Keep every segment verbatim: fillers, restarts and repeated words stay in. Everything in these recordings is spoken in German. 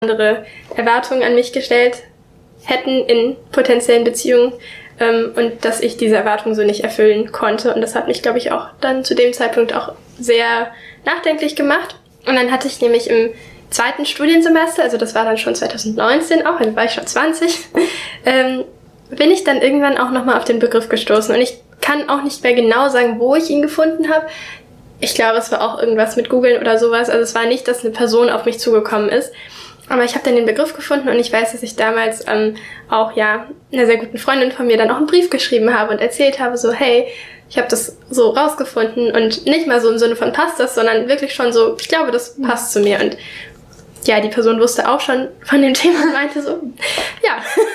andere Erwartungen an mich gestellt hätten in potenziellen Beziehungen ähm, und dass ich diese Erwartungen so nicht erfüllen konnte. Und das hat mich, glaube ich, auch dann zu dem Zeitpunkt auch sehr nachdenklich gemacht. Und dann hatte ich nämlich im zweiten Studiensemester, also das war dann schon zwanzig neunzehn auch, dann war ich schon zwanzig, ähm, bin ich dann irgendwann auch nochmal auf den Begriff gestoßen. Und ich kann auch nicht mehr genau sagen, wo ich ihn gefunden habe. Ich glaube, es war auch irgendwas mit Googlen oder sowas. Also es war nicht, dass eine Person auf mich zugekommen ist. Aber ich habe dann den Begriff gefunden und ich weiß, dass ich damals ähm, auch ja einer sehr guten Freundin von mir dann auch einen Brief geschrieben habe und erzählt habe, so hey, ich habe das so rausgefunden und nicht mal so im Sinne von passt das, sondern wirklich schon so, ich glaube, das passt zu mir. Und ja, die Person wusste auch schon von dem Thema und meinte so, ja,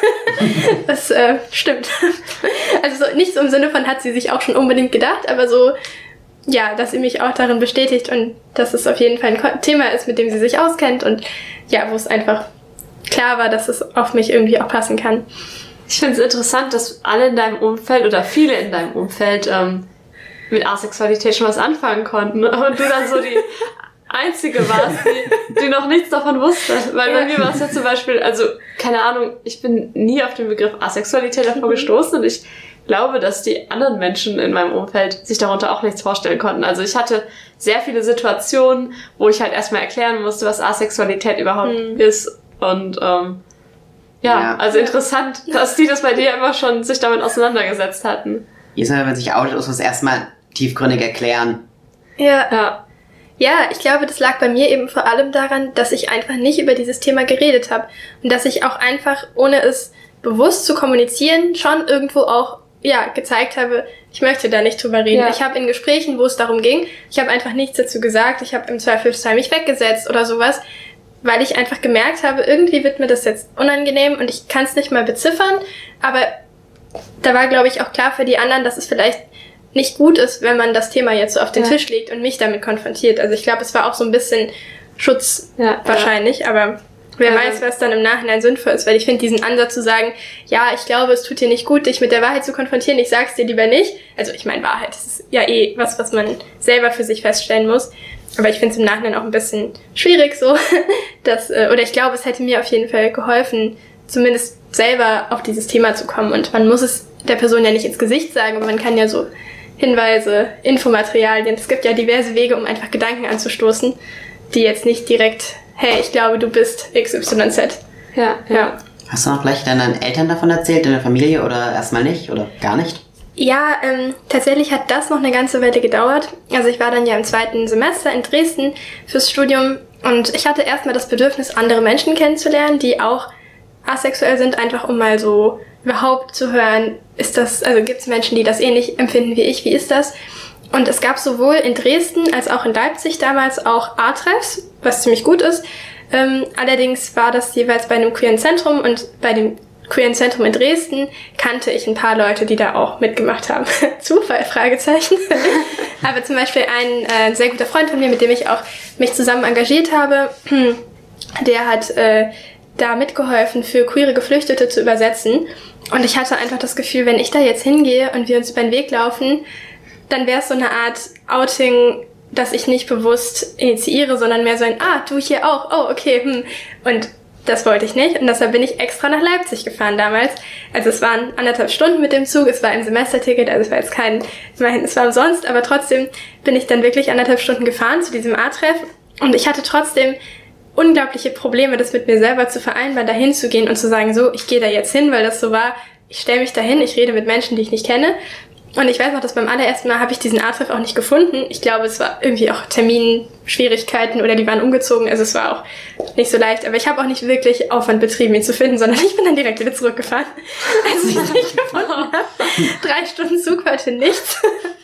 das äh, stimmt. Also so, nicht so im Sinne von hat sie sich auch schon unbedingt gedacht, aber so, ja, dass sie mich auch darin bestätigt und dass es auf jeden Fall ein Thema ist, mit dem sie sich auskennt und ja, wo es einfach klar war, dass es auf mich irgendwie auch passen kann. Ich finde es interessant, dass alle in deinem Umfeld oder viele in deinem Umfeld ähm, mit Asexualität schon was anfangen konnten und du dann so die Einzige warst, die, die noch nichts davon wusste. Weil bei mir war es ja zum Beispiel, also keine Ahnung, ich bin nie auf den Begriff Asexualität davor gestoßen und ich glaube, dass die anderen Menschen in meinem Umfeld sich darunter auch nichts vorstellen konnten. Also ich hatte sehr viele Situationen, wo ich halt erstmal erklären musste, was Asexualität überhaupt mhm. ist. Und ähm, ja, ja, also interessant, dass die das bei dir immer schon sich damit auseinandergesetzt hatten. Jedes Mal, wenn man sich outet, muss man es erstmal tiefgründig erklären. Ja. ja. Ja, ich glaube, das lag bei mir eben vor allem daran, dass ich einfach nicht über dieses Thema geredet habe. Und dass ich auch einfach, ohne es bewusst zu kommunizieren, schon irgendwo auch ja, gezeigt habe, ich möchte da nicht drüber reden. Ja. Ich habe in Gesprächen, wo es darum ging, ich habe einfach nichts dazu gesagt, ich habe im Zweifelsfall mich weggesetzt oder sowas, weil ich einfach gemerkt habe, irgendwie wird mir das jetzt unangenehm und ich kann es nicht mal beziffern, aber da war, glaube ich, auch klar für die anderen, dass es vielleicht nicht gut ist, wenn man das Thema jetzt so auf den ja. Tisch legt und mich damit konfrontiert. Also ich glaube, es war auch so ein bisschen Schutz ja, wahrscheinlich, ja. aber wer ja. weiß, was dann im Nachhinein sinnvoll ist, weil ich finde diesen Ansatz zu sagen, ja, ich glaube, es tut dir nicht gut, dich mit der Wahrheit zu konfrontieren, ich sag's dir lieber nicht. Also ich meine, Wahrheit, das ist ja eh was, was man selber für sich feststellen muss. Aber ich finde es im Nachhinein auch ein bisschen schwierig so, dass, oder ich glaube, es hätte mir auf jeden Fall geholfen, zumindest selber auf dieses Thema zu kommen. Und man muss es der Person ja nicht ins Gesicht sagen, aber man kann ja so Hinweise, Infomaterialien, es gibt ja diverse Wege, um einfach Gedanken anzustoßen, die jetzt nicht direkt, hey, ich glaube, du bist X Y Z. Ja, ja. Hast du noch gleich deinen Eltern davon erzählt, deiner Familie oder erstmal nicht oder gar nicht? Ja, ähm, tatsächlich hat das noch eine ganze Weile gedauert. Also ich war dann ja im zweiten Semester in Dresden fürs Studium und ich hatte erstmal das Bedürfnis, andere Menschen kennenzulernen, die auch asexuell sind, einfach um mal so überhaupt zu hören, ist das, also gibt es Menschen, die das ähnlich empfinden wie ich, wie ist das? Und es gab sowohl in Dresden als auch in Leipzig damals auch A-Treffs, was ziemlich gut ist. Ähm, allerdings war das jeweils bei einem queeren Zentrum und bei dem queeren Zentrum in Dresden kannte ich ein paar Leute, die da auch mitgemacht haben. Zufall, Fragezeichen. Aber zum Beispiel ein äh, sehr guter Freund von mir, mit dem ich auch mich zusammen engagiert habe, der hat äh, da mitgeholfen, für queere Geflüchtete zu übersetzen. Und ich hatte einfach das Gefühl, wenn ich da jetzt hingehe und wir uns über den Weg laufen, dann wäre es so eine Art Outing, das ich nicht bewusst initiiere, sondern mehr so ein, ah, du hier auch, oh, okay, hm. Und das wollte ich nicht und deshalb bin ich extra nach Leipzig gefahren damals. Also es waren anderthalb Stunden mit dem Zug, es war ein Semesterticket, also es war jetzt kein, immerhin, es war umsonst, aber trotzdem bin ich dann wirklich anderthalb Stunden gefahren zu diesem A-Treff und ich hatte trotzdem unglaubliche Probleme, das mit mir selber zu vereinbaren, da hinzugehen und zu sagen, so, ich gehe da jetzt hin, weil das so war, ich stelle mich da hin, ich rede mit Menschen, die ich nicht kenne. Und ich weiß noch, dass beim allerersten Mal habe ich diesen A-Treff auch nicht gefunden. Ich glaube, es war irgendwie auch Terminschwierigkeiten oder die waren umgezogen. Also es war auch nicht so leicht. Aber ich habe auch nicht wirklich Aufwand betrieben, ihn zu finden, sondern ich bin dann direkt wieder zurückgefahren, als ich ihn nicht gefunden habe. Drei Stunden Zug war für nichts.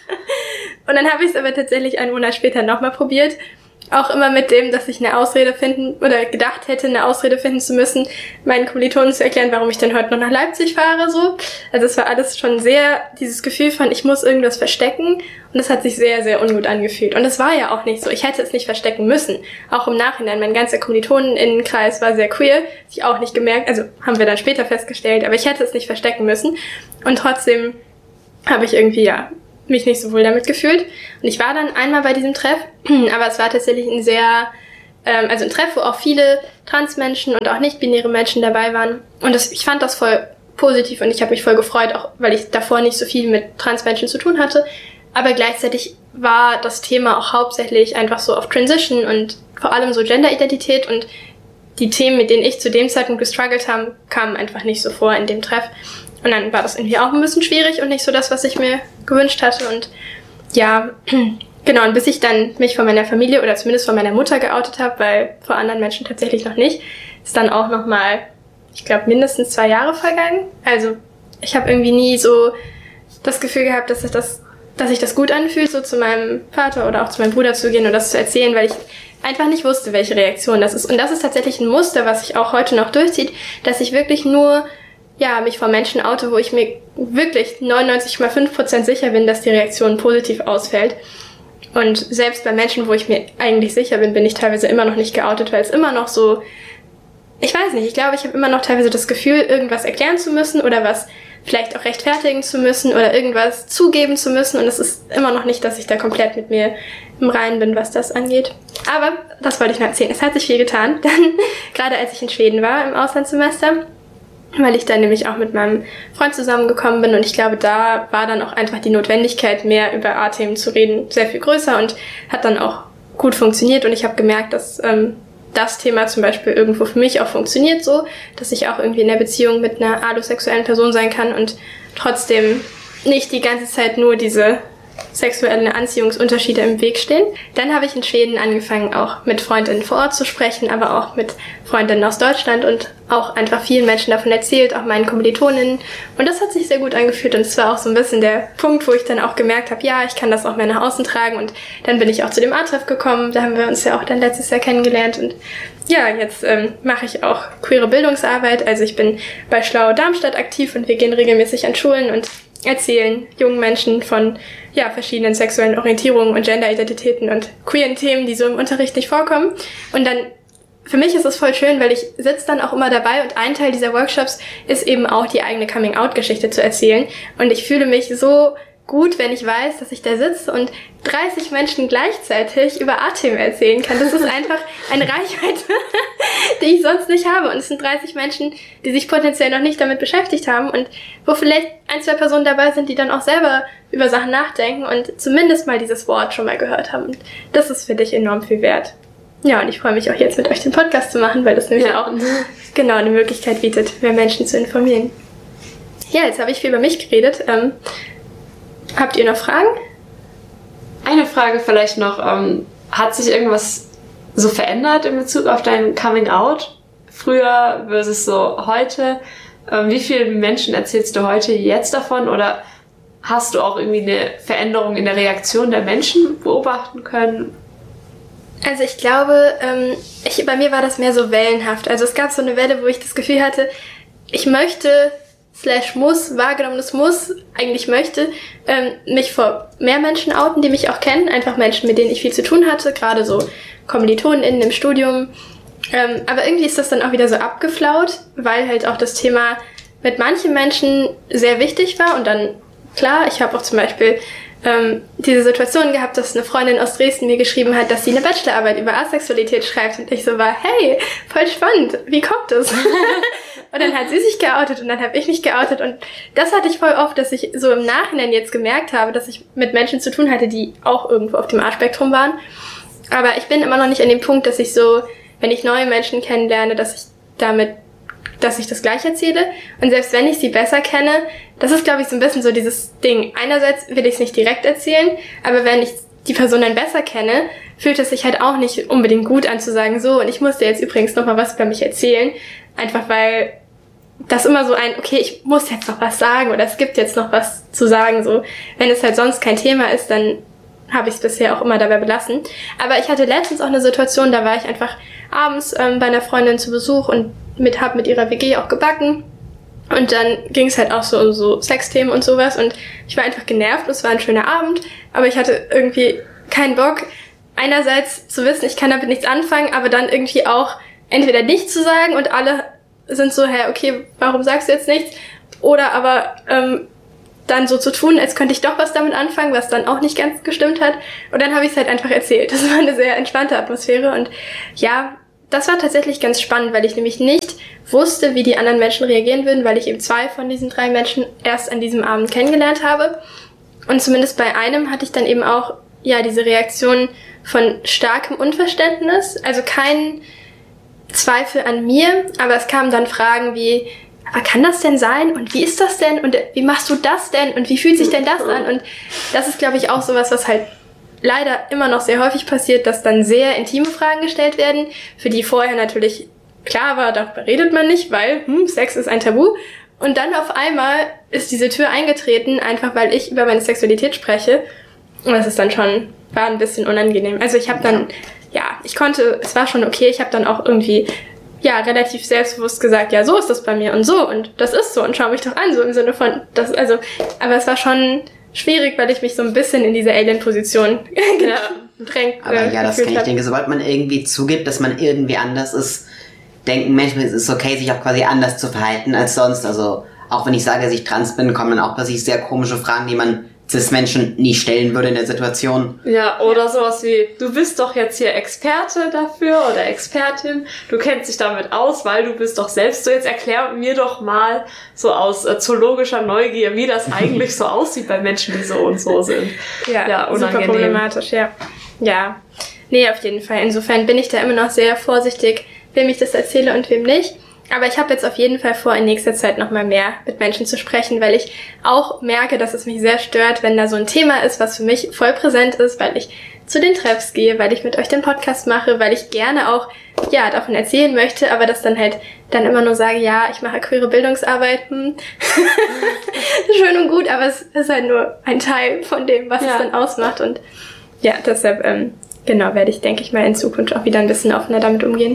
Und dann habe ich es aber tatsächlich einen Monat später nochmal probiert. Auch immer mit dem, dass ich eine Ausrede finden oder gedacht hätte, eine Ausrede finden zu müssen, meinen Kommilitonen zu erklären, warum ich denn heute noch nach Leipzig fahre, so. Also es war alles schon sehr dieses Gefühl von, ich muss irgendwas verstecken und es hat sich sehr, sehr ungut angefühlt. Und es war ja auch nicht so. Ich hätte es nicht verstecken müssen. Auch im Nachhinein. Mein ganzer Kommilitoneninnenkreis war sehr queer. Ich auch nicht gemerkt, also haben wir dann später festgestellt, aber ich hätte es nicht verstecken müssen. Und trotzdem habe ich irgendwie, ja, mich nicht so wohl damit gefühlt. Und ich war dann einmal bei diesem Treff, aber es war tatsächlich ein sehr ähm, also ein Treff, wo auch viele Transmenschen und auch nicht-binäre Menschen dabei waren. Und das, ich fand das voll positiv und ich habe mich voll gefreut, auch weil ich davor nicht so viel mit Transmenschen zu tun hatte. Aber gleichzeitig war das Thema auch hauptsächlich einfach so auf Transition und vor allem so Gender-Identität, und die Themen, mit denen ich zu dem Zeitpunkt gestruggelt habe, kamen einfach nicht so vor in dem Treff. Und dann war das irgendwie auch ein bisschen schwierig und nicht so das, was ich mir gewünscht hatte. Und ja, genau, und bis ich dann mich von meiner Familie oder zumindest von meiner Mutter geoutet habe, weil vor anderen Menschen tatsächlich noch nicht, ist dann auch nochmal, ich glaube, mindestens zwei Jahre vergangen. Also ich habe irgendwie nie so das Gefühl gehabt, dass ich das, dass sich das gut anfühlt, so zu meinem Vater oder auch zu meinem Bruder zu gehen und das zu erzählen, weil ich einfach nicht wusste, welche Reaktion das ist. Und das ist tatsächlich ein Muster, was sich auch heute noch durchzieht, dass ich wirklich nur ja, mich vor Menschen oute, wo ich mir wirklich neunundneunzig Komma fünf Prozent sicher bin, dass die Reaktion positiv ausfällt. Und selbst bei Menschen, wo ich mir eigentlich sicher bin, bin ich teilweise immer noch nicht geoutet, weil es immer noch so, ich weiß nicht, ich glaube, ich habe immer noch teilweise das Gefühl, irgendwas erklären zu müssen oder was vielleicht auch rechtfertigen zu müssen oder irgendwas zugeben zu müssen. Und es ist immer noch nicht, dass ich da komplett mit mir im Reinen bin, was das angeht. Aber das wollte ich noch erzählen. Es hat sich viel getan. Dann, gerade als ich in Schweden war im Auslandssemester, weil ich dann nämlich auch mit meinem Freund zusammengekommen bin. Und ich glaube, da war dann auch einfach die Notwendigkeit, mehr über A-Themen zu reden, sehr viel größer und hat dann auch gut funktioniert. Und ich habe gemerkt, dass ähm, das Thema zum Beispiel irgendwo für mich auch funktioniert so, dass ich auch irgendwie in der Beziehung mit einer allosexuellen Person sein kann und trotzdem nicht die ganze Zeit nur diese sexuellen Anziehungsunterschiede im Weg stehen. Dann habe ich in Schweden angefangen, auch mit Freundinnen vor Ort zu sprechen, aber auch mit Freundinnen aus Deutschland und auch einfach vielen Menschen davon erzählt, auch meinen Kommilitoninnen. Und das hat sich sehr gut angefühlt und es war auch so ein bisschen der Punkt, wo ich dann auch gemerkt habe, ja, ich kann das auch mehr nach außen tragen. Und dann bin ich auch zu dem A-Treff gekommen, da haben wir uns ja auch dann letztes Jahr kennengelernt. Und ja, jetzt ähm, mache ich auch queere Bildungsarbeit. Also ich bin bei Schlau Darmstadt aktiv und wir gehen regelmäßig an Schulen und erzählen jungen Menschen von ja, verschiedenen sexuellen Orientierungen und Gender-Identitäten und queeren Themen, die so im Unterricht nicht vorkommen. Und dann, für mich ist es voll schön, weil ich sitze dann auch immer dabei und ein Teil dieser Workshops ist eben auch die eigene Coming-out-Geschichte zu erzählen. Und ich fühle mich so gut, wenn ich weiß, dass ich da sitze und dreißig Menschen gleichzeitig über A-Themen erzählen kann. Das ist einfach eine Reichweite, die ich sonst nicht habe. Und es sind dreißig Menschen, die sich potenziell noch nicht damit beschäftigt haben und wo vielleicht ein, zwei Personen dabei sind, die dann auch selber über Sachen nachdenken und zumindest mal dieses Wort schon mal gehört haben. Und das ist für dich enorm viel wert. Ja, und ich freue mich auch jetzt mit euch den Podcast zu machen, weil das nämlich ja auch genau eine Möglichkeit bietet, mehr Menschen zu informieren. Ja, jetzt habe ich viel über mich geredet. Ähm, Habt ihr noch Fragen? Eine Frage vielleicht noch. Ähm, hat sich irgendwas so verändert in Bezug auf dein Coming Out? Früher versus so heute? Ähm, wie vielen Menschen erzählst du heute jetzt davon? Oder hast du auch irgendwie eine Veränderung in der Reaktion der Menschen beobachten können? Also ich glaube, ähm, ich, bei mir war das mehr so wellenhaft. Also es gab so eine Welle, wo ich das Gefühl hatte, ich möchte... slash muss, wahrgenommenes Muss, eigentlich möchte, ähm, mich vor mehr Menschen outen, die mich auch kennen, einfach Menschen, mit denen ich viel zu tun hatte, gerade so KommilitonInnen im Studium. Ähm, aber irgendwie ist das dann auch wieder so abgeflaut, weil halt auch das Thema mit manchen Menschen sehr wichtig war und dann, klar, ich habe auch zum Beispiel ähm, diese Situation gehabt, dass eine Freundin aus Dresden mir geschrieben hat, dass sie eine Bachelorarbeit über Asexualität schreibt und ich so war, hey, voll spannend, wie kommt das? Und dann hat sie sich geoutet und dann habe ich mich geoutet und das hatte ich voll oft, dass ich so im Nachhinein jetzt gemerkt habe, dass ich mit Menschen zu tun hatte, die auch irgendwo auf dem A-Spektrum waren. Aber ich bin immer noch nicht an dem Punkt, dass ich so, wenn ich neue Menschen kennenlerne, dass ich damit, dass ich das gleich erzähle. Und selbst wenn ich sie besser kenne, das ist, glaube ich, so ein bisschen so dieses Ding. Einerseits will ich es nicht direkt erzählen, aber wenn ich die Person dann besser kenne, fühlt es sich halt auch nicht unbedingt gut an zu sagen, so, und ich muss dir jetzt übrigens nochmal was über mich erzählen. Einfach weil das immer so ein, okay, ich muss jetzt noch was sagen oder es gibt jetzt noch was zu sagen, so. Wenn es halt sonst kein Thema ist, dann habe ich es bisher auch immer dabei belassen. Aber ich hatte letztens auch eine Situation, da war ich einfach abends ähm, bei einer Freundin zu Besuch und mit hab mit ihrer W G auch gebacken. Und dann ging es halt auch so um so Sexthemen und sowas und ich war einfach genervt, es war ein schöner Abend, aber ich hatte irgendwie keinen Bock, einerseits zu wissen, ich kann damit nichts anfangen, aber dann irgendwie auch entweder nichts zu sagen und alle sind so, hä, okay, warum sagst du jetzt nichts? Oder aber ähm, dann so zu tun, als könnte ich doch was damit anfangen, was dann auch nicht ganz gestimmt hat. Und dann habe ich es halt einfach erzählt. Das war eine sehr entspannte Atmosphäre. Und ja, das war tatsächlich ganz spannend, weil ich nämlich nicht wusste, wie die anderen Menschen reagieren würden, weil ich eben zwei von diesen drei Menschen erst an diesem Abend kennengelernt habe. Und zumindest bei einem hatte ich dann eben auch ja diese Reaktion von starkem Unverständnis. Also kein Zweifel an mir, aber es kamen dann Fragen wie, ah, kann das denn sein? Und wie ist das denn? Und wie machst du das denn? Und wie fühlt sich denn das an? Und das ist, glaube ich, auch sowas, was halt leider immer noch sehr häufig passiert, dass dann sehr intime Fragen gestellt werden, für die vorher natürlich klar war, darüber redet man nicht, weil hm, Sex ist ein Tabu. Und dann auf einmal ist diese Tür eingetreten, einfach weil ich über meine Sexualität spreche. Und das ist dann schon, war ein bisschen unangenehm. Also ich habe dann, ja, ich konnte, es war schon okay, ich habe dann auch irgendwie ja, relativ selbstbewusst gesagt, ja, so ist das bei mir und so und das ist so und schau mich doch an, so im Sinne von, das, also, aber es war schon schwierig, weil ich mich so ein bisschen in diese Alien-Position gedrängt habe. Aber äh, ja, das kann ich hab. denke, sobald man irgendwie zugibt, dass man irgendwie anders ist, denken Menschen, es ist okay, sich auch quasi anders zu verhalten als sonst, also, auch wenn ich sage, dass ich trans bin, kommen dann auch plötzlich sehr komische Fragen, die man Cis-Menschen nie stellen würde in der Situation. Ja, oder sowas wie, du bist doch jetzt hier Experte dafür oder Expertin, du kennst dich damit aus, weil du bist doch selbst so, jetzt erklär mir doch mal so aus äh, zoologischer Neugier, wie das eigentlich so aussieht bei Menschen, die so und so sind. Ja, ja unangenehm. Super problematisch, ja. Ja, nee, auf jeden Fall. Insofern bin ich da immer noch sehr vorsichtig, wem ich das erzähle und wem nicht. Aber ich habe jetzt auf jeden Fall vor, in nächster Zeit nochmal mehr mit Menschen zu sprechen, weil ich auch merke, dass es mich sehr stört, wenn da so ein Thema ist, was für mich voll präsent ist, weil ich zu den Treffs gehe, weil ich mit euch den Podcast mache, weil ich gerne auch, ja, davon erzählen möchte, aber das dann halt dann immer nur sage, ja, ich mache queere Bildungsarbeit, hm. Schön und gut, aber es ist halt nur ein Teil von dem, was ja. es dann ausmacht und ja, deshalb, ähm, genau, werde ich, denke ich mal, in Zukunft auch wieder ein bisschen offener damit umgehen.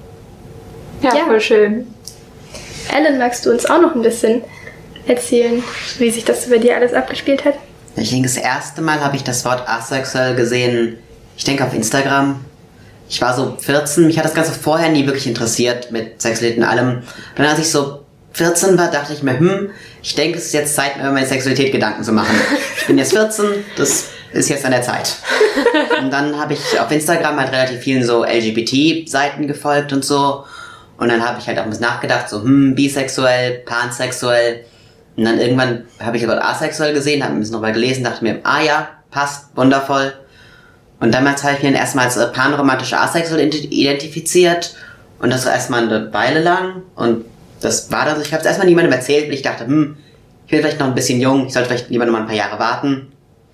Ja, ja, voll schön. Ellen, magst du uns auch noch ein bisschen erzählen, wie sich das bei dir alles abgespielt hat? Ich denke, das erste Mal habe ich das Wort asexuell gesehen, ich denke auf Instagram. Ich war so vierzehn, mich hat das Ganze vorher nie wirklich interessiert mit Sexualität und allem. Dann als ich so vierzehn war, dachte ich mir, hm, ich denke, es ist jetzt Zeit, mir über meine Sexualität Gedanken zu machen. Ich bin jetzt vierzehn, das ist jetzt an der Zeit. Und dann habe ich auf Instagram halt relativ vielen so L G B T-Seiten gefolgt und so. Und dann habe ich halt auch ein bisschen nachgedacht, so, hm, bisexuell, pansexuell. Und dann irgendwann habe ich aber asexuell gesehen, habe ein bisschen nochmal gelesen, dachte mir, ah ja, passt, wundervoll. Und damals habe ich mich dann erstmal als panromantisch asexuell identifiziert. Und das war erstmal eine Weile lang. Und das war das. Ich habe es erstmal niemandem erzählt, weil ich dachte, hm, ich bin vielleicht noch ein bisschen jung, ich sollte vielleicht lieber noch mal ein paar Jahre warten.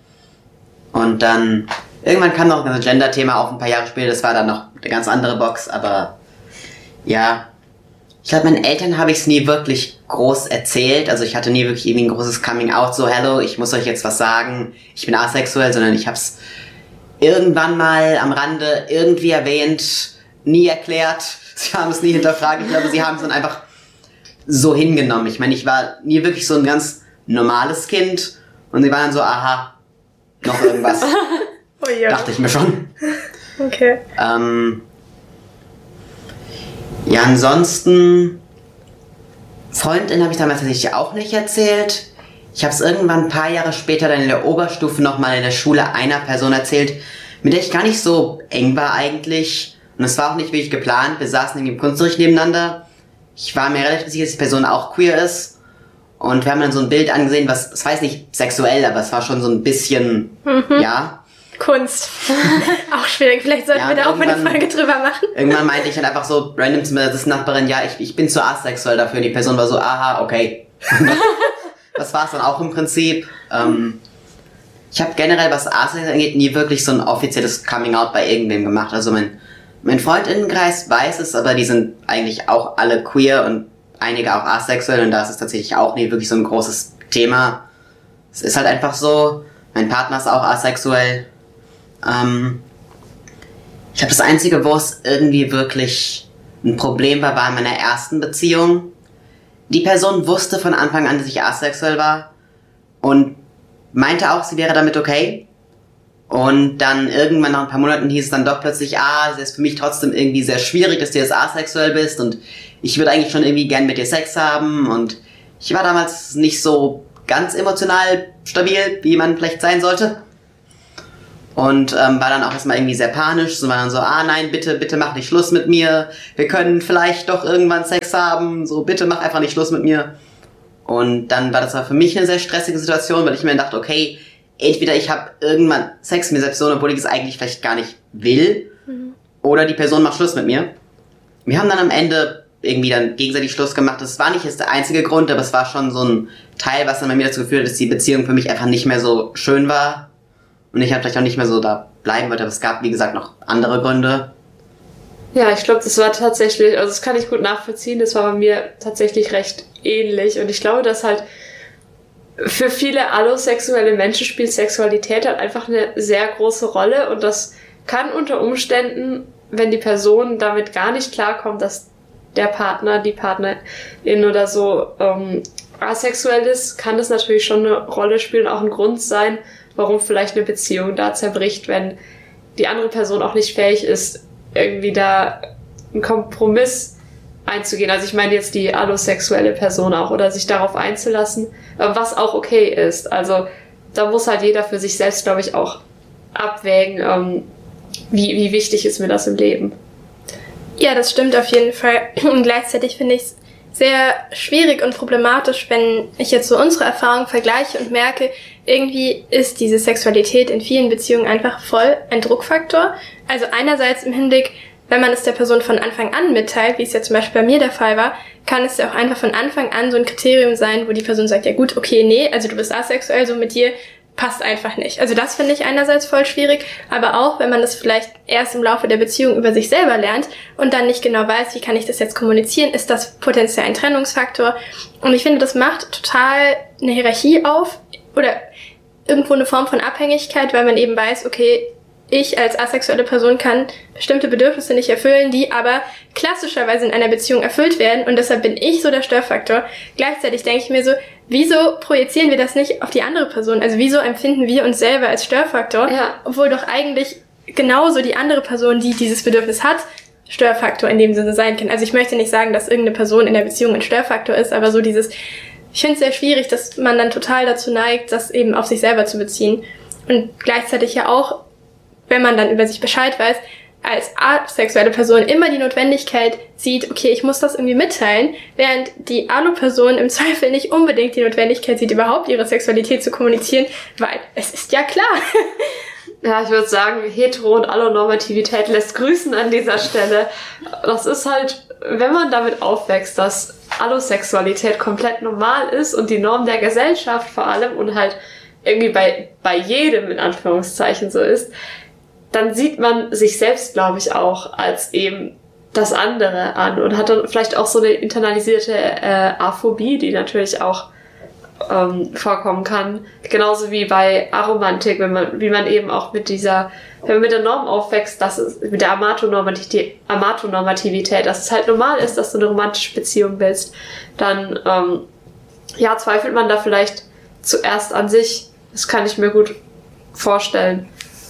Und dann, irgendwann kam noch ein Gender-Thema auf, ein paar Jahre später, das war dann noch eine ganz andere Box, aber ja, ich glaube, meinen Eltern habe ich es nie wirklich groß erzählt. Also ich hatte nie wirklich irgendwie ein großes Coming-out, so, hello, ich muss euch jetzt was sagen, ich bin asexuell, sondern ich habe es irgendwann mal am Rande irgendwie erwähnt, nie erklärt. Sie haben es nie hinterfragt. Ich glaube, sie haben es dann einfach so hingenommen. Ich meine, ich war nie wirklich so ein ganz normales Kind und sie waren dann so, aha, noch irgendwas. Oh ja. Dachte ich mir schon. Okay. Ähm... Ja, ansonsten, Freundin habe ich damals tatsächlich auch nicht erzählt. Ich habe es irgendwann ein paar Jahre später dann in der Oberstufe nochmal in der Schule einer Person erzählt, mit der ich gar nicht so eng war eigentlich. Und es war auch nicht wirklich geplant. Wir saßen irgendwie im Kunstunterricht nebeneinander. Ich war mir relativ sicher, dass die Person auch queer ist. Und wir haben dann so ein Bild angesehen, was, das war jetzt nicht sexuell, aber es war schon so ein bisschen, mhm. ja... Kunst. Auch schwierig. Vielleicht sollten ja, wir da auch mal eine Folge drüber machen. Irgendwann meinte ich halt einfach so random zu mir, das Nachbarin, ja, ich, ich bin zu asexuell dafür. Und die Person war so, aha, okay. Das war es dann auch im Prinzip. Ähm, ich habe generell, was asexuell angeht, nie wirklich so ein offizielles Coming-out bei irgendwem gemacht. Also mein, mein Freundinnenkreis weiß es, aber die sind eigentlich auch alle queer und einige auch asexuell. Und da ist es tatsächlich auch nie wirklich so ein großes Thema. Es ist halt einfach so, mein Partner ist auch asexuell. Ähm, ich glaube, das Einzige, wo es irgendwie wirklich ein Problem war, war in meiner ersten Beziehung. Die Person wusste von Anfang an, dass ich asexuell war und meinte auch, sie wäre damit okay. Und dann irgendwann nach ein paar Monaten hieß es dann doch plötzlich, ah, es ist für mich trotzdem irgendwie sehr schwierig, dass du jetzt asexuell bist und ich würde eigentlich schon irgendwie gern mit dir Sex haben. Und ich war damals nicht so ganz emotional stabil, wie man vielleicht sein sollte. Und ähm, war dann auch erstmal irgendwie sehr panisch, so war dann so, ah nein, bitte, bitte mach nicht Schluss mit mir, wir können vielleicht doch irgendwann Sex haben, so bitte mach einfach nicht Schluss mit mir. Und dann war das aber für mich eine sehr stressige Situation, weil ich mir dachte, okay, entweder ich habe irgendwann Sex mit dieser Person, obwohl ich es eigentlich vielleicht gar nicht will, mhm. oder die Person macht Schluss mit mir. Wir haben dann am Ende irgendwie dann gegenseitig Schluss gemacht. Das war nicht jetzt der einzige Grund, aber es war schon so ein Teil, was dann bei mir dazu geführt hat, dass die Beziehung für mich einfach nicht mehr so schön war. Und ich halt vielleicht auch nicht mehr so da bleiben wollte, aber es gab, wie gesagt, noch andere Gründe. Ja, ich glaube, das war tatsächlich, also das kann ich gut nachvollziehen, das war bei mir tatsächlich recht ähnlich. Und ich glaube, dass halt für viele allosexuelle Menschen spielt Sexualität halt einfach eine sehr große Rolle. Und das kann unter Umständen, wenn die Person damit gar nicht klarkommt, dass der Partner, die Partnerin oder so ähm, asexuell ist, kann das natürlich schon eine Rolle spielen, auch ein Grund sein, warum vielleicht eine Beziehung da zerbricht, wenn die andere Person auch nicht fähig ist, irgendwie da einen Kompromiss einzugehen. Also ich meine jetzt die allosexuelle Person auch, oder sich darauf einzulassen, was auch okay ist. Also da muss halt jeder für sich selbst, glaube ich, auch abwägen, ähm, wie, wie wichtig ist mir das im Leben. Ja, das stimmt auf jeden Fall. Und gleichzeitig finde ich es sehr schwierig und problematisch, wenn ich jetzt so unsere Erfahrungen vergleiche und merke, irgendwie ist diese Sexualität in vielen Beziehungen einfach voll ein Druckfaktor. Also einerseits im Hinblick, wenn man es der Person von Anfang an mitteilt, wie es ja zum Beispiel bei mir der Fall war, kann es ja auch einfach von Anfang an so ein Kriterium sein, wo die Person sagt, ja gut, okay, nee, also du bist asexuell, so mit dir passt einfach nicht. Also das finde ich einerseits voll schwierig, aber auch, wenn man das vielleicht erst im Laufe der Beziehung über sich selber lernt und dann nicht genau weiß, wie kann ich das jetzt kommunizieren, ist das potenziell ein Trennungsfaktor. Und ich finde, das macht total eine Hierarchie auf oder irgendwo eine Form von Abhängigkeit, weil man eben weiß, okay, ich als asexuelle Person kann bestimmte Bedürfnisse nicht erfüllen, die aber klassischerweise in einer Beziehung erfüllt werden und deshalb bin ich so der Störfaktor. Gleichzeitig denke ich mir so, wieso projizieren wir das nicht auf die andere Person? Also wieso empfinden wir uns selber als Störfaktor, ja. obwohl doch eigentlich genauso die andere Person, die dieses Bedürfnis hat, Störfaktor in dem Sinne sein kann. Also ich möchte nicht sagen, dass irgendeine Person in der Beziehung ein Störfaktor ist, aber so dieses, ich finde es sehr schwierig, dass man dann total dazu neigt, das eben auf sich selber zu beziehen. Und gleichzeitig ja auch, wenn man dann über sich Bescheid weiß, als asexuelle Person immer die Notwendigkeit sieht, okay, ich muss das irgendwie mitteilen, während die Alu-Person im Zweifel nicht unbedingt die Notwendigkeit sieht, überhaupt ihre Sexualität zu kommunizieren, weil es ist ja klar. Ja, ich würde sagen, Hetero- und Allonormativität lässt grüßen an dieser Stelle. Das ist halt, wenn man damit aufwächst, dass Allosexualität komplett normal ist und die Norm der Gesellschaft vor allem und halt irgendwie bei, bei jedem in Anführungszeichen so ist, dann sieht man sich selbst, glaube ich, auch als eben das andere an und hat dann vielleicht auch so eine internalisierte äh, Aphobie, die natürlich auch ähm, vorkommen kann. Genauso wie bei Aromantik, wenn man, wie man eben auch mit dieser, wenn man mit der Norm aufwächst, dass es, mit der Amatonormativität, Amatonormativität, dass es halt normal ist, dass du eine romantische Beziehung willst, dann ähm, ja, zweifelt man da vielleicht zuerst an sich. Das kann ich mir gut vorstellen.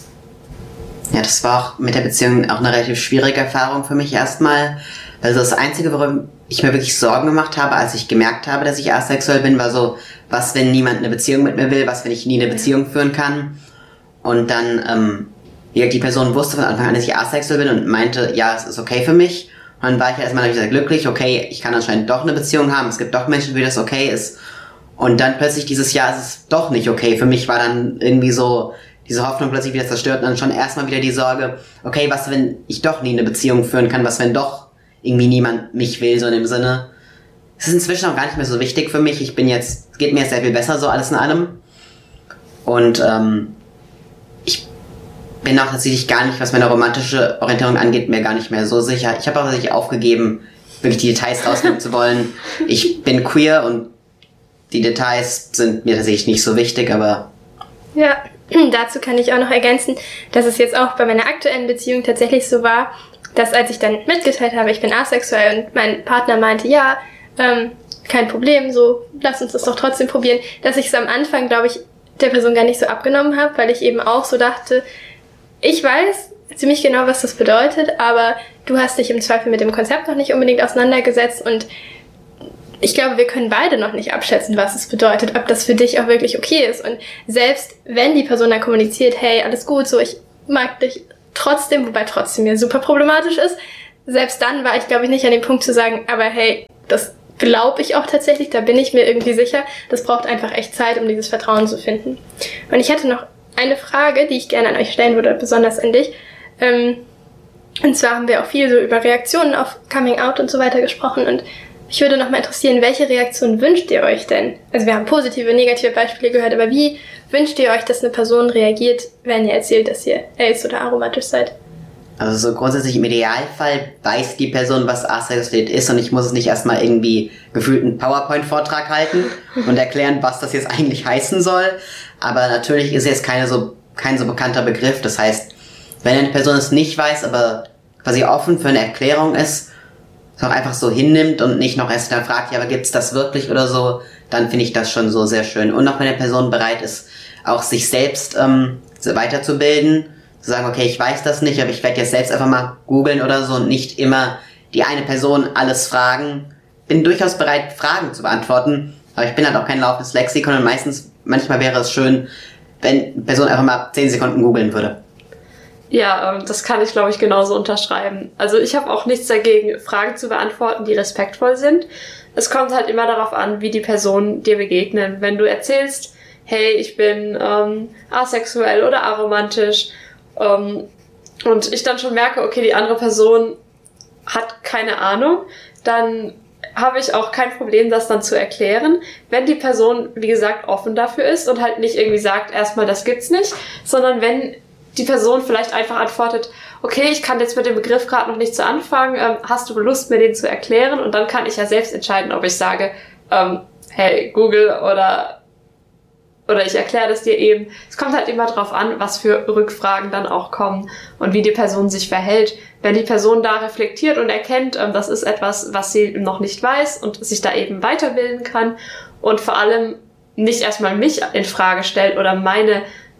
Ja, das war auch mit der Beziehung auch eine relativ schwierige Erfahrung für mich erstmal. Also das Einzige, worum ich mir wirklich Sorgen gemacht habe, als ich gemerkt habe, dass ich asexuell bin, war so, was, wenn niemand eine Beziehung mit mir will, was, wenn ich nie eine Beziehung führen kann. Und dann, ähm, wie die Person wusste von Anfang an, dass ich asexuell bin und meinte, ja, es ist okay für mich. Und dann war ich erstmal sehr glücklich, okay, ich kann anscheinend doch eine Beziehung haben, es gibt doch Menschen, für die das okay ist. Und dann plötzlich dieses Jahr ist es doch nicht okay. Für mich war dann irgendwie so diese Hoffnung plötzlich wieder zerstört und dann schon erstmal wieder die Sorge, okay, was, wenn ich doch nie eine Beziehung führen kann, was, wenn doch irgendwie niemand mich will, so in dem Sinne. Es ist inzwischen auch gar nicht mehr so wichtig für mich. Ich bin jetzt, es geht mir jetzt sehr viel besser, so alles in allem. Und ähm, ich bin auch tatsächlich gar nicht, was meine romantische Orientierung angeht, mir gar nicht mehr so sicher. Ich habe auch tatsächlich aufgegeben, wirklich die Details rausnehmen zu wollen. Ich bin queer und die Details sind mir tatsächlich nicht so wichtig, aber... Ja, dazu kann ich auch noch ergänzen, dass es jetzt auch bei meiner aktuellen Beziehung tatsächlich so war, dass als ich dann mitgeteilt habe, ich bin asexuell und mein Partner meinte, ja, ähm, kein Problem, so, lass uns das doch trotzdem probieren, dass ich es am Anfang, glaube ich, der Person gar nicht so abgenommen habe, weil ich eben auch so dachte, ich weiß ziemlich genau, was das bedeutet, aber du hast dich im Zweifel mit dem Konzept noch nicht unbedingt auseinandergesetzt und ich glaube, wir können beide noch nicht abschätzen, was es bedeutet, ob das für dich auch wirklich okay ist. Und selbst wenn die Person dann kommuniziert, hey, alles gut, so, ich mag dich trotzdem, wobei trotzdem ja super problematisch ist, selbst dann war ich, glaube ich, nicht an dem Punkt zu sagen, aber hey, das glaube ich auch tatsächlich, da bin ich mir irgendwie sicher. Das braucht einfach echt Zeit, um dieses Vertrauen zu finden. Und ich hätte noch eine Frage, die ich gerne an euch stellen würde, besonders an dich. Ähm, und zwar haben wir auch viel so über Reaktionen auf Coming Out und so weiter gesprochen und mich würde noch mal interessieren, welche Reaktion wünscht ihr euch denn? Also wir haben positive, negative Beispiele gehört, aber wie wünscht ihr euch, dass eine Person reagiert, wenn ihr erzählt, dass ihr ace oder aromatisch seid? Also so grundsätzlich im Idealfall weiß die Person, was Asexualität ist und ich muss es nicht erstmal irgendwie gefühlt einen PowerPoint-Vortrag halten und erklären, was das jetzt eigentlich heißen soll. Aber natürlich ist es jetzt keine so, kein so bekannter Begriff. Das heißt, wenn eine Person es nicht weiß, aber quasi offen für eine Erklärung ist, es auch einfach so hinnimmt und nicht noch erst dann fragt, ja, aber gibt's das wirklich oder so, dann finde ich das schon so sehr schön. Und auch wenn eine Person bereit ist, auch sich selbst ähm, weiterzubilden, zu sagen, okay, ich weiß das nicht, aber ich werde jetzt selbst einfach mal googeln oder so und nicht immer die eine Person alles fragen. Bin durchaus bereit, Fragen zu beantworten, aber ich bin halt auch kein laufendes Lexikon und meistens, manchmal wäre es schön, wenn eine Person einfach mal zehn Sekunden googeln würde. Ja, das kann ich, glaube ich, genauso unterschreiben. Also ich habe auch nichts dagegen, Fragen zu beantworten, die respektvoll sind. Es kommt halt immer darauf an, wie die Personen dir begegnen. Wenn du erzählst, hey, ich bin ähm, asexuell oder aromantisch, ähm, und ich dann schon merke, okay, die andere Person hat keine Ahnung, dann habe ich auch kein Problem, das dann zu erklären, wenn die Person, wie gesagt, offen dafür ist und halt nicht irgendwie sagt, erstmal, das gibt's nicht, sondern wenn die Person vielleicht einfach antwortet, okay, ich kann jetzt mit dem Begriff gerade noch nicht so anfangen, ähm, hast du Lust, mir den zu erklären? Und dann kann ich ja selbst entscheiden, ob ich sage, ähm, hey, Google oder oder ich erkläre das dir eben. Es kommt halt immer drauf an, was für Rückfragen dann auch kommen und wie die Person sich verhält. Wenn die Person da reflektiert und erkennt, ähm, das ist etwas, was sie noch nicht weiß und sich da eben weiterbilden kann und vor allem nicht erstmal mich in Frage stellt oder meine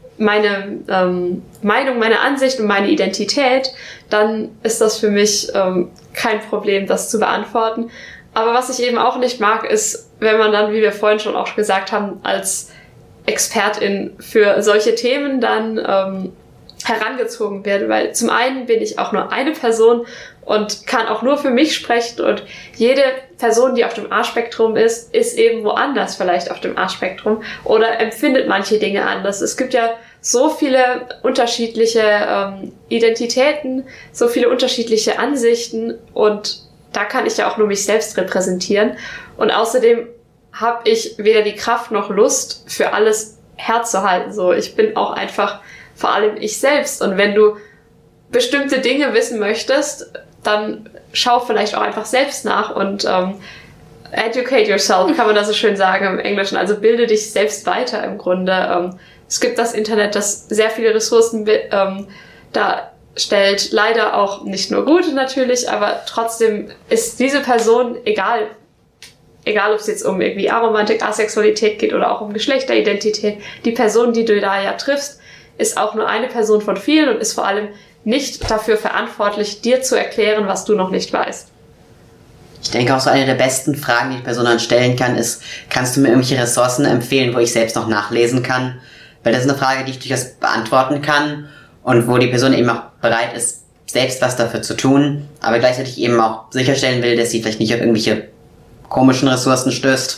meine ähm, Meinung, meine Ansicht und meine Identität, dann ist das für mich ähm, kein Problem, das zu beantworten. Aber was ich eben auch nicht mag, ist, wenn man dann, wie wir vorhin schon auch gesagt haben, als Expertin für solche Themen dann ähm, herangezogen wird, weil zum einen bin ich auch nur eine Person und kann auch nur für mich sprechen und jede Person, die auf dem A-Spektrum ist, ist eben woanders vielleicht auf dem A-Spektrum oder empfindet manche Dinge anders. Es gibt ja so viele unterschiedliche ähm, Identitäten, so viele unterschiedliche Ansichten und da kann ich ja auch nur mich selbst repräsentieren und außerdem habe ich weder die Kraft noch Lust, für alles herzuhalten. So, ich bin auch einfach vor allem ich selbst und wenn du bestimmte Dinge wissen möchtest, dann schau vielleicht auch einfach selbst nach und ähm, educate yourself, kann man das so schön sagen im Englischen. Also bilde dich selbst weiter im Grunde. Ähm, es gibt das Internet, das sehr viele Ressourcen ähm, da stellt. Leider auch nicht nur gute natürlich, aber trotzdem ist diese Person, egal, egal ob es jetzt um irgendwie Aromantik, Asexualität geht oder auch um Geschlechteridentität, die Person, die du da ja triffst, ist auch nur eine Person von vielen und ist vor allem nicht dafür verantwortlich, dir zu erklären, was du noch nicht weißt. Ich denke auch so eine der besten Fragen, die die Person dann stellen kann, ist, kannst du mir irgendwelche Ressourcen empfehlen, wo ich selbst noch nachlesen kann? Weil das ist eine Frage, die ich durchaus beantworten kann und wo die Person eben auch bereit ist, selbst was dafür zu tun, aber gleichzeitig eben auch sicherstellen will, dass sie vielleicht nicht auf irgendwelche komischen Ressourcen stößt.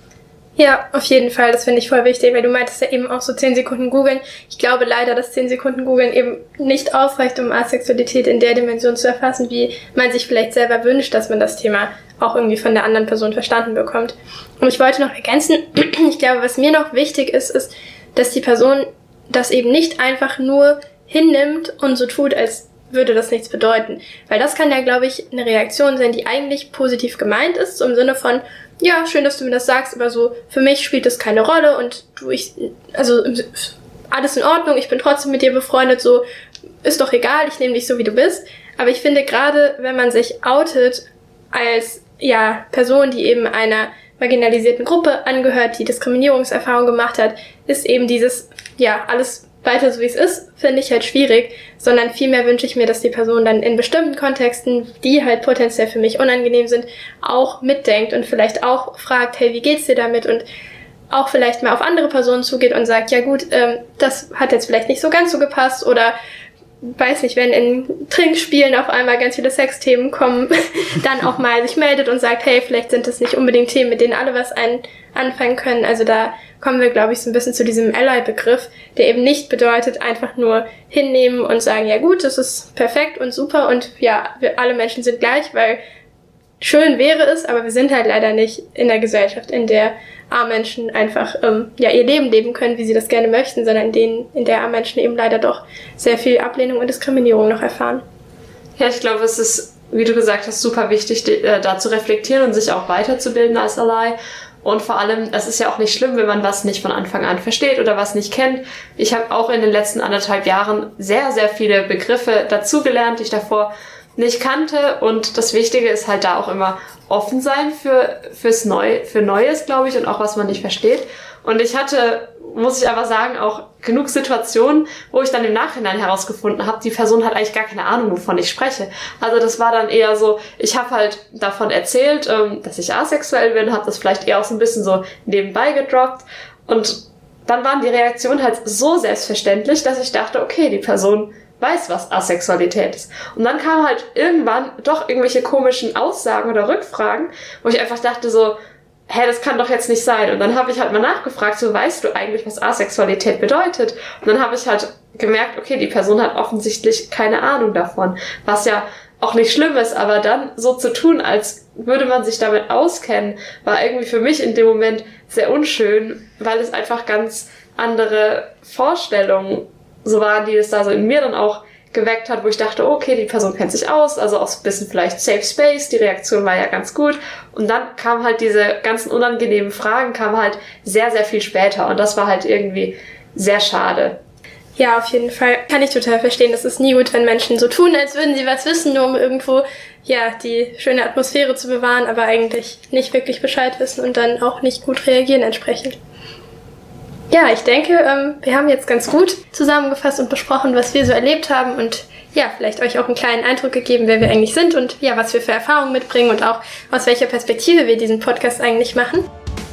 Ja, auf jeden Fall, das finde ich voll wichtig, weil du meintest ja eben auch so zehn Sekunden googeln. Ich glaube leider, dass zehn Sekunden googeln eben nicht ausreicht, um Asexualität in der Dimension zu erfassen, wie man sich vielleicht selber wünscht, dass man das Thema auch irgendwie von der anderen Person verstanden bekommt. Und ich wollte noch ergänzen, ich glaube, was mir noch wichtig ist, ist, dass die Person das eben nicht einfach nur hinnimmt und so tut, als würde das nichts bedeuten. Weil das kann ja, glaube ich, eine Reaktion sein, die eigentlich positiv gemeint ist, so im Sinne von, ja, schön, dass du mir das sagst, aber so, für mich spielt das keine Rolle und du, ich, also, alles in Ordnung, ich bin trotzdem mit dir befreundet, so, ist doch egal, ich nehme dich so, wie du bist. Aber ich finde, gerade wenn man sich outet als, ja, Person, die eben einer marginalisierten Gruppe angehört, die Diskriminierungserfahrung gemacht hat, ist eben dieses, ja, alles weiter so wie es ist, finde ich halt schwierig, sondern vielmehr wünsche ich mir, dass die Person dann in bestimmten Kontexten, die halt potenziell für mich unangenehm sind, auch mitdenkt und vielleicht auch fragt, hey, wie geht's dir damit? Und auch vielleicht mal auf andere Personen zugeht und sagt, ja gut, ähm, das hat jetzt vielleicht nicht so ganz so gepasst oder weiß nicht, wenn in Trinkspielen auf einmal ganz viele Sexthemen kommen, dann auch mal sich meldet und sagt, hey, vielleicht sind das nicht unbedingt Themen, mit denen alle was ein, anfangen können. Also da kommen wir, glaube ich, so ein bisschen zu diesem Ally-Begriff, der eben nicht bedeutet, einfach nur hinnehmen und sagen, ja gut, das ist perfekt und super und ja, wir, alle Menschen sind gleich, weil schön wäre es, aber wir sind halt leider nicht in der Gesellschaft, in der A-Menschen einfach ähm, ja ihr Leben leben können, wie sie das gerne möchten, sondern in denen, in der A-Menschen eben leider doch sehr viel Ablehnung und Diskriminierung noch erfahren. Ja, ich glaube, es ist, wie du gesagt hast, super wichtig, äh, da zu reflektieren und sich auch weiterzubilden als Ally. Und vor allem, es ist ja auch nicht schlimm, wenn man was nicht von Anfang an versteht oder was nicht kennt. Ich habe auch in den letzten anderthalb Jahren sehr, sehr viele Begriffe dazugelernt, die ich davor nicht kannte. Und das Wichtige ist halt da auch immer offen sein für fürs Neu, für Neues, glaube ich, und auch was man nicht versteht. Und ich hatte, muss ich aber sagen, auch genug Situationen, wo ich dann im Nachhinein herausgefunden habe, die Person hat eigentlich gar keine Ahnung, wovon ich spreche. Also das war dann eher so, ich habe halt davon erzählt, ähm, dass ich asexuell bin, habe das vielleicht eher auch so ein bisschen so nebenbei gedroppt. Und dann waren die Reaktionen halt so selbstverständlich, dass ich dachte, okay, die Person weiß, was Asexualität ist. Und dann kamen halt irgendwann doch irgendwelche komischen Aussagen oder Rückfragen, wo ich einfach dachte so, hä, das kann doch jetzt nicht sein. Und dann habe ich halt mal nachgefragt, so, weißt du eigentlich, was Asexualität bedeutet? Und dann habe ich halt gemerkt, okay, die Person hat offensichtlich keine Ahnung davon, was ja auch nicht schlimm ist, aber dann so zu tun, als würde man sich damit auskennen, war irgendwie für mich in dem Moment sehr unschön, weil es einfach ganz andere Vorstellungen so waren, die es da so in mir dann auch geweckt hat, wo ich dachte, okay, die Person kennt sich aus, also auch so ein bisschen vielleicht Safe Space, die Reaktion war ja ganz gut. Und dann kamen halt diese ganzen unangenehmen Fragen, kamen halt sehr, sehr viel später und das war halt irgendwie sehr schade. Ja, auf jeden Fall. Kann ich total verstehen. Es ist nie gut, wenn Menschen so tun, als würden sie was wissen, nur um irgendwo, ja, die schöne Atmosphäre zu bewahren, aber eigentlich nicht wirklich Bescheid wissen und dann auch nicht gut reagieren entsprechend. Ja, ich denke, ähm, wir haben jetzt ganz gut zusammengefasst und besprochen, was wir so erlebt haben und ja, vielleicht euch auch einen kleinen Eindruck gegeben, wer wir eigentlich sind und ja, was wir für Erfahrungen mitbringen und auch aus welcher Perspektive wir diesen Podcast eigentlich machen.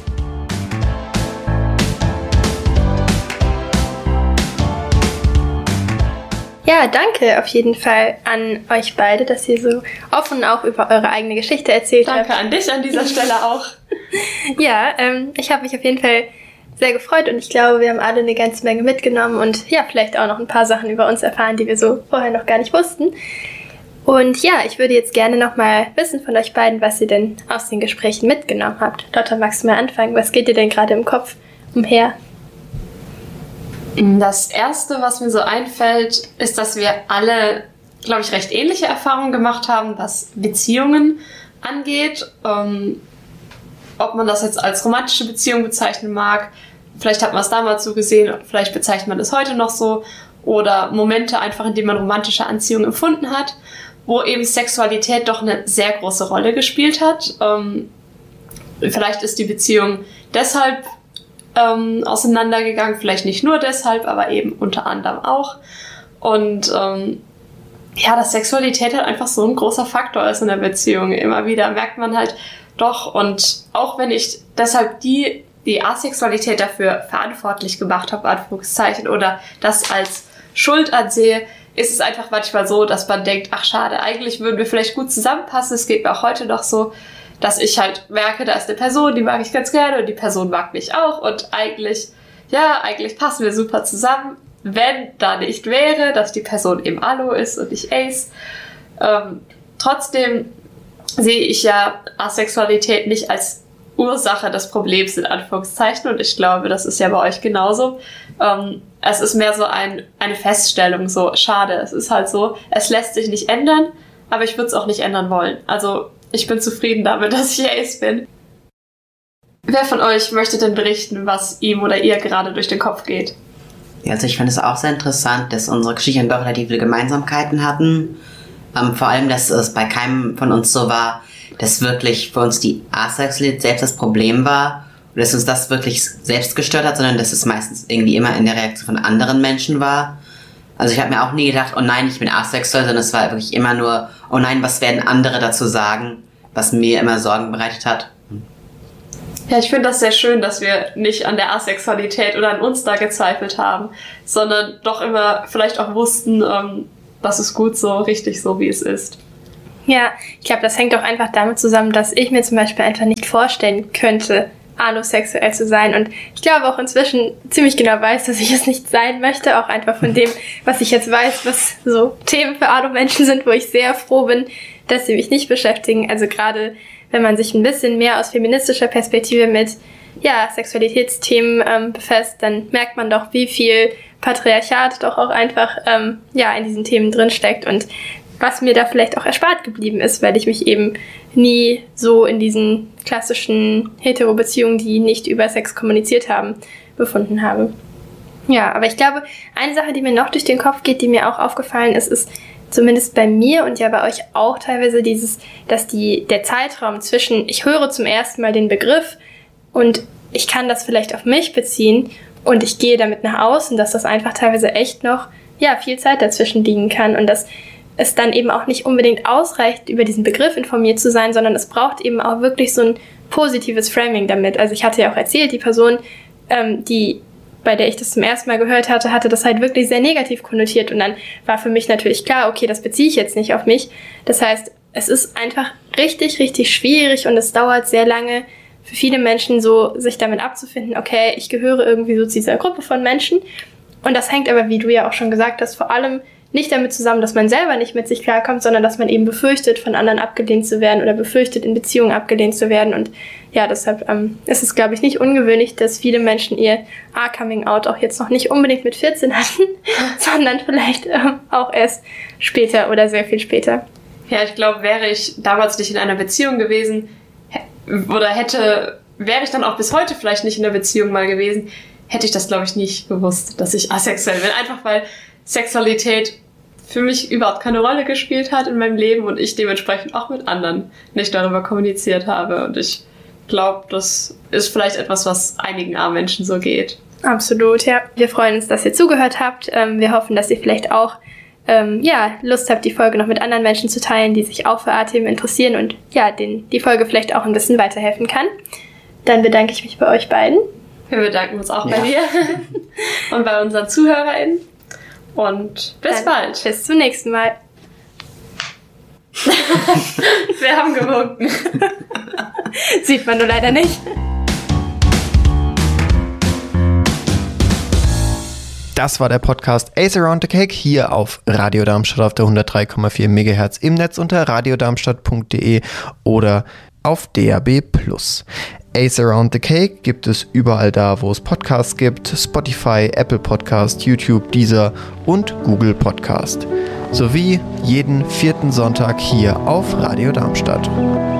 Ja, danke auf jeden Fall an euch beide, dass ihr so offen auch über eure eigene Geschichte erzählt Danke habt. Danke an dich an dieser Stelle auch. Ja, ähm, ich habe mich auf jeden Fall sehr gefreut und ich glaube, wir haben alle eine ganze Menge mitgenommen und ja, vielleicht auch noch ein paar Sachen über uns erfahren, die wir so vorher noch gar nicht wussten. Und ja, ich würde jetzt gerne nochmal wissen von euch beiden, was ihr denn aus den Gesprächen mitgenommen habt. Lotta, magst du mal anfangen? Was geht dir denn gerade im Kopf umher? Das Erste, was mir so einfällt, ist, dass wir alle, glaube ich, recht ähnliche Erfahrungen gemacht haben, was Beziehungen angeht. Ähm, ob man das jetzt als romantische Beziehung bezeichnen mag, vielleicht hat man es damals so gesehen, vielleicht bezeichnet man es heute noch so, oder Momente einfach, in denen man romantische Anziehung empfunden hat, wo eben Sexualität doch eine sehr große Rolle gespielt hat. Ähm, vielleicht ist die Beziehung deshalb ähm, auseinandergegangen, vielleicht nicht nur deshalb, aber eben unter anderem auch. Und ähm, ja, dass Sexualität halt einfach so ein großer Faktor ist in der Beziehung. Immer wieder merkt man halt doch, und auch wenn ich deshalb die, die Asexualität dafür verantwortlich gemacht habe, Anführungszeichen, oder das als Schuld ansehe, ist es einfach manchmal so, dass man denkt, ach schade, eigentlich würden wir vielleicht gut zusammenpassen. Es geht mir auch heute noch so, dass ich halt merke, da ist eine Person, die mag ich ganz gerne und die Person mag mich auch und eigentlich, ja, eigentlich passen wir super zusammen, wenn da nicht wäre, dass die Person eben Alu ist und nicht Ace. Ähm, trotzdem sehe ich ja Asexualität nicht als Ursache des Problems in Anführungszeichen und ich glaube, das ist ja bei euch genauso. Ähm, es ist mehr so ein, eine Feststellung, so schade, es ist halt so, es lässt sich nicht ändern, aber ich würde es auch nicht ändern wollen. Also ich bin zufrieden damit, dass ich Ace bin. Wer von euch möchte denn berichten, was ihm oder ihr gerade durch den Kopf geht? Ja, also ich finde es auch sehr interessant, dass unsere Geschichten doch relativ viele Gemeinsamkeiten hatten. Ähm, vor allem, dass es bei keinem von uns so war, dass wirklich für uns die Asexualität selbst das Problem war dass uns das wirklich selbst gestört hat, sondern dass es meistens irgendwie immer in der Reaktion von anderen Menschen war. Also ich habe mir auch nie gedacht, oh nein, ich bin asexuell, sondern es war wirklich immer nur, oh nein, was werden andere dazu sagen, was mir immer Sorgen bereitet hat. Ja, ich finde das sehr schön, dass wir nicht an der Asexualität oder an uns da gezweifelt haben, sondern doch immer vielleicht auch wussten, ähm, das ist gut so, richtig so, wie es ist. Ja, ich glaube, das hängt auch einfach damit zusammen, dass ich mir zum Beispiel einfach nicht vorstellen könnte, alosexuell zu sein. Und ich glaube auch inzwischen ziemlich genau weiß, dass ich es nicht sein möchte, auch einfach von dem, was ich jetzt weiß, was so Themen für Alo-Menschen sind, wo ich sehr froh bin, dass sie mich nicht beschäftigen. Also gerade wenn man sich ein bisschen mehr aus feministischer Perspektive mit ja, Sexualitätsthemen ähm, befasst, dann merkt man doch, wie viel Patriarchat doch auch einfach ähm, ja, in diesen Themen drinsteckt und was mir da vielleicht auch erspart geblieben ist, weil ich mich eben nie so in diesen klassischen Hetero-Beziehungen, die nicht über Sex kommuniziert haben, befunden habe. Ja, aber ich glaube, eine Sache, die mir noch durch den Kopf geht, die mir auch aufgefallen ist, ist zumindest bei mir und ja bei euch auch teilweise dieses, dass die, der Zeitraum zwischen, ich höre zum ersten Mal den Begriff und ich kann das vielleicht auf mich beziehen und ich gehe damit nach außen, dass das einfach teilweise echt noch, ja, viel Zeit dazwischen liegen kann und dass es dann eben auch nicht unbedingt ausreicht, über diesen Begriff informiert zu sein, sondern es braucht eben auch wirklich so ein positives Framing damit. Also ich hatte ja auch erzählt, die Person, ähm, die bei der ich das zum ersten Mal gehört hatte, hatte das halt wirklich sehr negativ konnotiert und dann war für mich natürlich klar, okay, das beziehe ich jetzt nicht auf mich. Das heißt, es ist einfach richtig, richtig schwierig und es dauert sehr lange für viele Menschen so, sich damit abzufinden, okay, ich gehöre irgendwie so zu dieser Gruppe von Menschen und das hängt aber, wie du ja auch schon gesagt hast, vor allem nicht damit zusammen, dass man selber nicht mit sich klarkommt, sondern dass man eben befürchtet, von anderen abgelehnt zu werden oder befürchtet, in Beziehungen abgelehnt zu werden. Und ja, deshalb ähm, ist es, glaube ich, nicht ungewöhnlich, dass viele Menschen ihr A-Coming-out auch jetzt noch nicht unbedingt mit vierzehn hatten, sondern vielleicht ähm, auch erst später oder sehr viel später. Ja, ich glaube, wäre ich damals nicht in einer Beziehung gewesen oder hätte, wäre ich dann auch bis heute vielleicht nicht in der Beziehung mal gewesen, hätte ich das, glaube ich, nicht gewusst, dass ich asexuell bin. Einfach weil Sexualität für mich überhaupt keine Rolle gespielt hat in meinem Leben und ich dementsprechend auch mit anderen nicht darüber kommuniziert habe. Und ich glaube, das ist vielleicht etwas, was einigen A-Menschen so geht. Absolut, ja. Wir freuen uns, dass ihr zugehört habt. Wir hoffen, dass ihr vielleicht auch ähm, ja, Lust habt, die Folge noch mit anderen Menschen zu teilen, die sich auch für A-Themen interessieren und ja, denen die Folge vielleicht auch ein bisschen weiterhelfen kann. Dann bedanke ich mich bei euch beiden. Wir bedanken uns auch ja. bei dir und bei unseren ZuhörerInnen. Und bis Dann bald. Bis zum nächsten Mal. Wir haben gewunken. Sieht man nur leider nicht. Das war der Podcast Ace Around the Cake hier auf Radio Darmstadt auf der hundertdrei Komma vier Megahertz im Netz unter radiodarmstadt punkt de oder auf D A B plus. Ace Around the Cake gibt es überall da, wo es Podcasts gibt, Spotify, Apple Podcast, YouTube, Deezer und Google Podcast. Sowie jeden vierten Sonntag hier auf Radio Darmstadt.